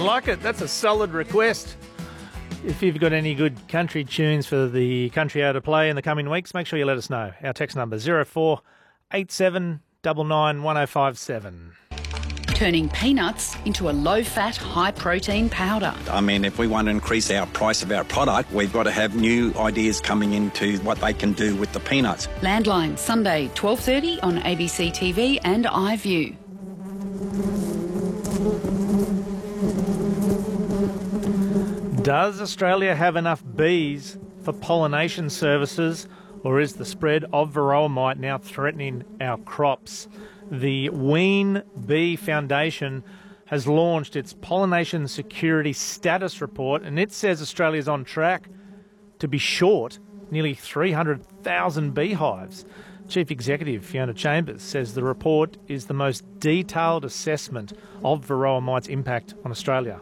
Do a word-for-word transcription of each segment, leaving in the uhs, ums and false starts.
like it. That's a solid request. If you've got any good country tunes for the country hour to play in the coming weeks, make sure you let us know. Our text number zero four eight seven nine nine one oh five seven. Turning peanuts into a low-fat, high-protein powder. I mean, if we want to increase our price of our product, we've got to have new ideas coming into what they can do with the peanuts. Landline, Sunday, twelve thirty on A B C T V and iView. Does Australia have enough bees for pollination services, or is the spread of varroa mite now threatening our crops? The Ween Bee Foundation has launched its Pollination Security Status Report, and it says Australia's on track to be short nearly three hundred thousand beehives. Chief Executive Fiona Chambers says the report is the most detailed assessment of varroa mite's impact on Australia.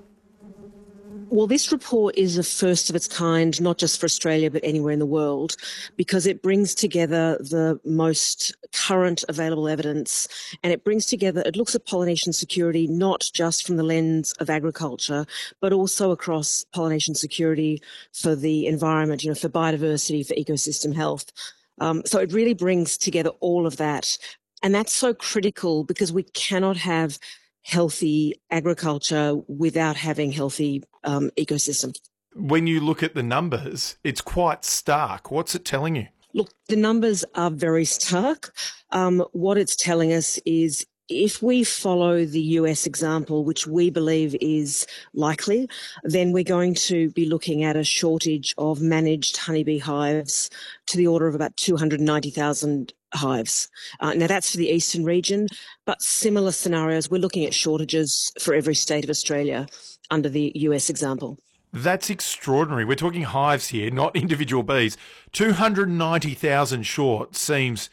Well, this report is a first of its kind, not just for Australia, but anywhere in the world, because it brings together the most current available evidence, and it brings together, it looks at pollination security, not just from the lens of agriculture, but also across pollination security for the environment, you know, for biodiversity, for ecosystem health. Um, so it really brings together all of that. And that's so critical because we cannot have healthy agriculture without having healthy um, ecosystems. When you look at the numbers, it's quite stark. What's it telling you? Look, the numbers are very stark. Um, what it's telling us is if we follow the U S example, which we believe is likely, then we're going to be looking at a shortage of managed honeybee hives to the order of about two hundred ninety thousand hives. Uh, now, that's for the eastern region, but similar scenarios, we're looking at shortages for every state of Australia under the U S example. That's extraordinary. We're talking hives here, not individual bees. two hundred ninety thousand short seems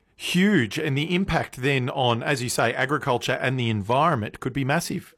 huge, and the impact then on, as you say, agriculture and the environment could be massive.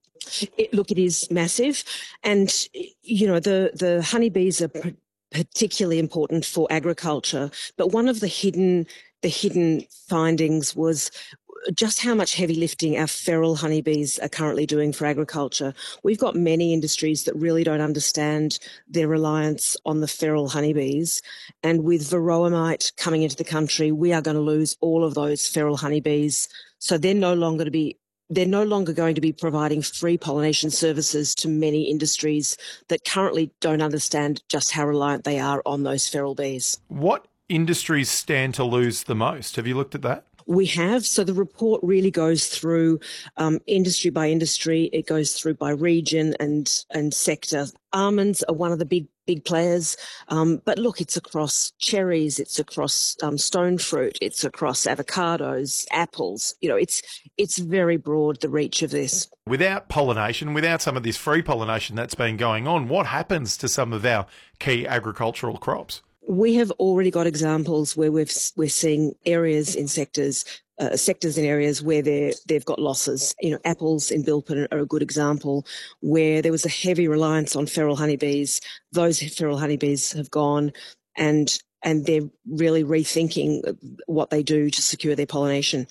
It, look, it is massive. And, you know, the, the honeybees are pr- particularly important for agriculture. But one of the hidden, the hidden findings was just how much heavy lifting our feral honeybees are currently doing for agriculture. We've got many industries that really don't understand their reliance on the feral honeybees. And with varroa mite coming into the country, we are going to lose all of those feral honeybees. So they're no longer to be They're no longer going to be providing free pollination services to many industries that currently don't understand just how reliant they are on those feral bees. What industries stand to lose the most? Have you looked at that? We have. So the report really goes through um, industry by industry. It goes through by region and and sector. Almonds are one of the big big players, um, but look, it's across cherries, it's across um, stone fruit, it's across avocados, apples. You know, it's it's very broad, the reach of this. Without pollination, without some of this free pollination that's been going on, what happens to some of our key agricultural crops? We have already got examples where we've, we're seeing areas in sectors, uh, sectors in areas where they're, they've got losses. You know, apples in Bilpin are a good example where there was a heavy reliance on feral honeybees. Those feral honeybees have gone, and and they're really rethinking what they do to secure their pollination.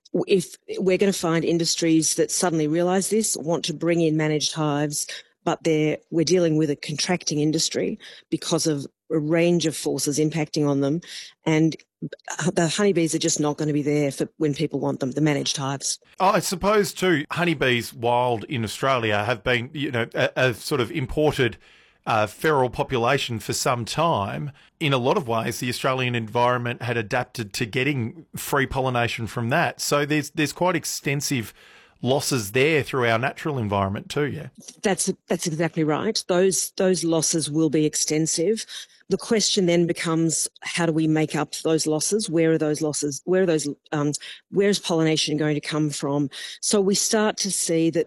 If we're going to find industries that suddenly realise this, want to bring in managed hives, but they're, we're dealing with a contracting industry because of a range of forces impacting on them, and the honeybees are just not going to be there for when people want them, the managed hives. Oh, I suppose too, honeybees wild in Australia have been, you know, a, a sort of imported uh, feral population for some time. In a lot of ways, the Australian environment had adapted to getting free pollination from that. So there's there's quite extensive losses there through our natural environment too, yeah? That's that's exactly right. Those those losses will be extensive. The question then becomes, how do we make up those losses? Where are those losses? Where are those? Um, where is pollination going to come from? So we start to see that